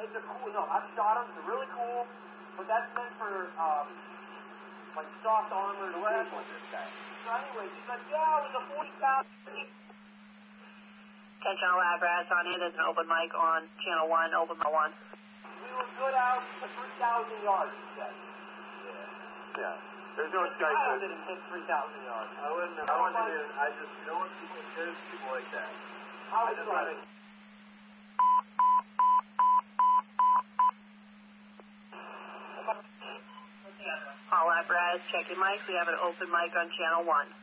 it's a cool, no, I've shot them, they're really cool, but that's meant for, like soft armored vehicles. So anyway, she's like, yeah, it was a 40,000. Attention all lab rats on it. There's an open mic on channel 1, open mic 1. We were good out to 3,000 yards, she said. Yeah. There's no Skype. I didn't hit 3,000 yards. I wouldn't do it. I just, you know what, there's people like that. How was it? All apparatus, check your mic. We have an open mic on channel 1.